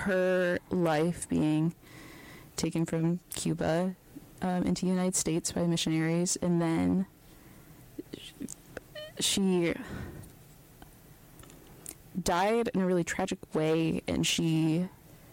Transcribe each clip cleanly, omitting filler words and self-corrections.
her life being taken from Cuba into the United States by missionaries, and then she died in a really tragic way, and she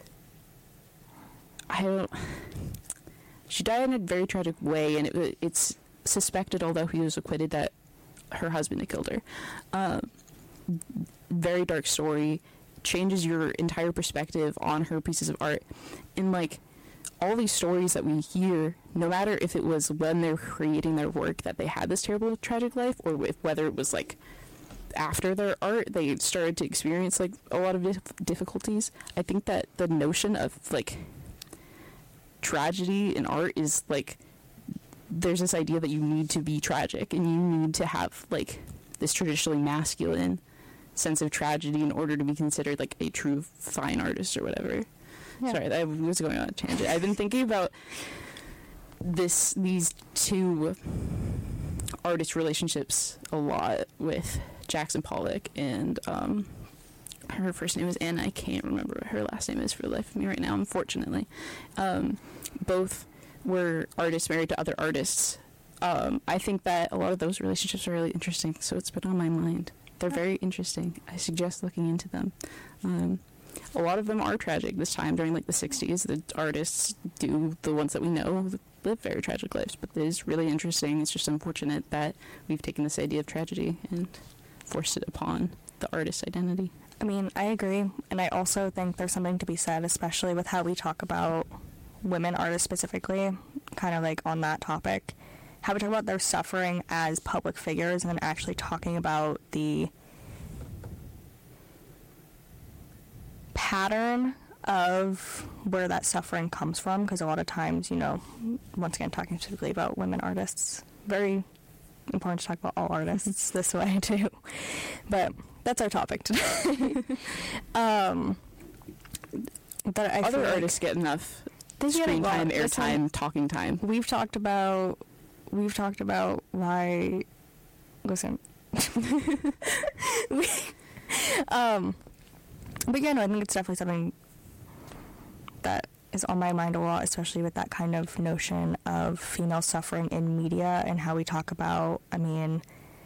died in a very tragic way, and it's suspected, although he was acquitted, that her husband had killed her. Very dark story, changes your entire perspective on her pieces of art. And like all these stories that we hear, no matter if it was when they're creating their work that they had this terrible tragic life, or whether it was like after their art they started to experience like a lot of difficulties, I think that the notion of like tragedy in art is like, there's this idea that you need to be tragic and you need to have like this traditionally masculine sense of tragedy in order to be considered like a true fine artist or whatever. Yeah. Sorry, I was going on a tangent. I've been thinking about these two artist relationships a lot with Jackson Pollock and her first name is Anna. I can't remember what her last name is for the life of me right now, unfortunately. Both were artists married to other artists. I think that a lot of those relationships are really interesting, so it's been on my mind. They're very interesting. I suggest looking into them. A lot of them are tragic. This time during like the 60s, the artists the ones that we know live very tragic lives, but it is really interesting. It's just unfortunate that we've taken this idea of tragedy and forced it upon the artist's identity. I mean, I agree, and I also think there's something to be said, especially with how we talk about women artists specifically, kind of like on that topic, how we talk about their suffering as public figures and then actually talking about the pattern of where that suffering comes from, because a lot of times, you know, once again talking specifically about women artists, very important to talk about all artists this way too, but that's our topic today. That I other artists get enough screen time, airtime, talking time. We've talked about why. Listen. But yeah, no, I think it's definitely something that is on my mind a lot, especially with that kind of notion of female suffering in media and how we talk about, I mean,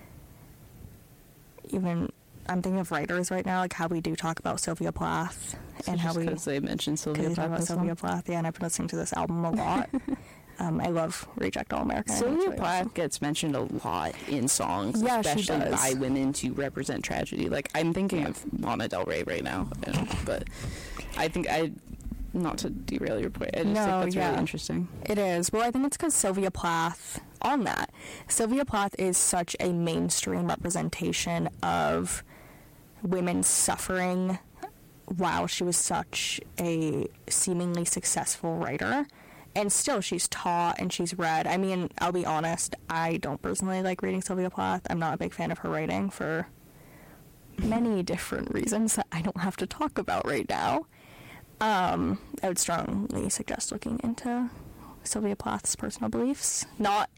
even I'm thinking of writers right now, like how we do talk about Sylvia Plath, and how because they mentioned Sylvia Plath. Yeah, and I've been listening to this album a lot. I love Reject All America. Sylvia Plath gets mentioned a lot in songs, especially by women to represent tragedy. Like, I'm thinking of Lana Del Rey right now, but I think not to derail your point, I just think that's really interesting. It is. Well, I think it's because Sylvia Plath, Sylvia Plath is such a mainstream representation of women suffering while she was such a seemingly successful writer. And still, she's taught and she's read. I mean, I'll be honest, I don't personally like reading Sylvia Plath. I'm not a big fan of her writing for many different reasons that I don't have to talk about right now. I would strongly suggest looking into Sylvia Plath's personal beliefs.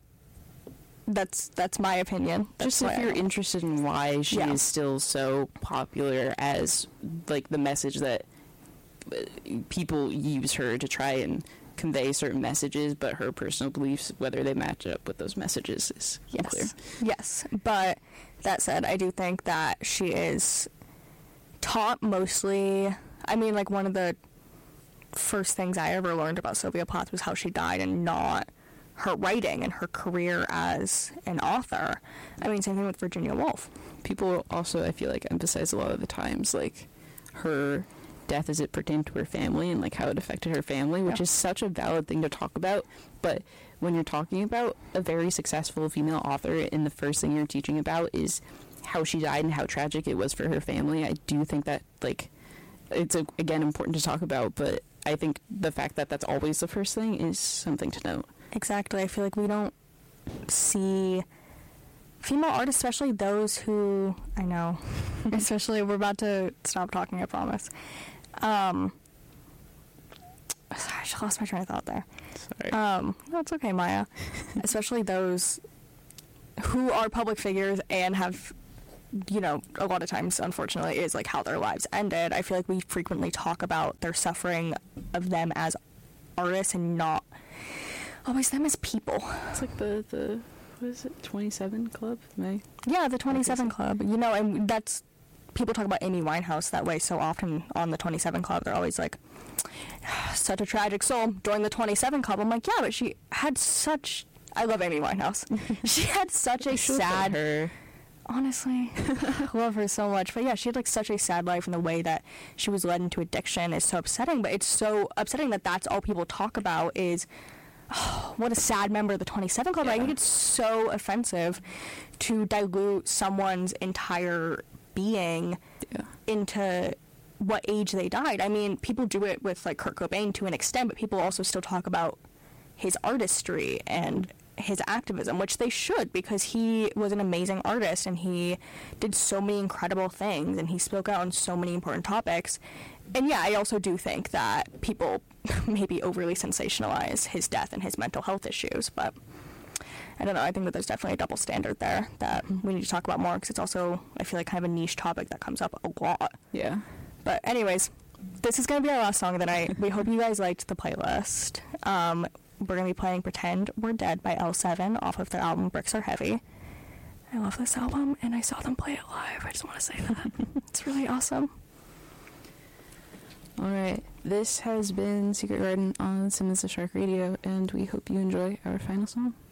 That's my opinion. Just if you're interested in why she is still so popular as, like, the message that people use her to try and convey certain messages, but her personal beliefs, whether they match up with those messages, is unclear. Yes, but that said, I do think that she is taught mostly. I mean, like, one of the first things I ever learned about Sylvia Plath was how she died, and not her writing and her career as an author. I mean, same thing with Virginia Woolf. People also, I feel like, emphasize a lot of the times, like, her death as it pertained to her family and like how it affected her family, which is such a valid thing to talk about. But when you're talking about a very successful female author and the first thing you're teaching about is how she died and how tragic it was for her family, I do think that, like, it's again important to talk about, but I think the fact that that's always the first thing is something to note. Exactly. I feel like we don't see female artists, especially those who, I know, especially, we're about to stop talking, I promise. Sorry, I just lost my train of thought there. Sorry. No, it's okay, Maya. Especially those who are public figures and have you know, a lot of times, unfortunately, is like how their lives ended. I feel like we frequently talk about their suffering of them as artists and not always them as people. It's like the what is it, 27 Club? Yeah, the 27 Club. You know, and that's, people talk about Amy Winehouse that way so often on the 27 Club. They're always like, such a tragic soul, joined the 27 Club. I'm like, yeah, but she had such... I love Amy Winehouse. She had such a sad... her. Honestly, I love her so much. But yeah, she had like such a sad life, and the way that she was led into addiction is so upsetting. But it's so upsetting that that's all people talk about is, oh, what a sad member of the 27 Club. Yeah. I think it's so offensive to dilute someone's entire being into what age they died. I mean, people do it with like Kurt Cobain to an extent, but people also still talk about his artistry and his activism, which they should, because he was an amazing artist and he did so many incredible things and he spoke out on so many important topics. And yeah, I also do think that people maybe overly sensationalize his death and his mental health issues, but I don't know, I think that there's definitely a double standard there that we need to talk about more, because it's also, I feel like, kind of a niche topic that comes up a lot. Yeah. But anyways, this is going to be our last song of the night. We hope you guys liked the playlist. We're going to be playing Pretend We're Dead by L7 off of their album Bricks Are Heavy. I love this album, and I saw them play it live. I just want to say that. It's really awesome. All right. This has been Secret Garden on Simmons the Shark Radio, and we hope you enjoy our final song.